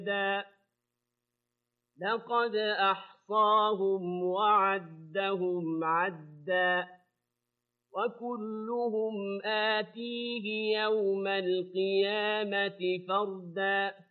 لقد أحصاهم وعدهم عدا وكلهم آتيه يوم القيامة فردا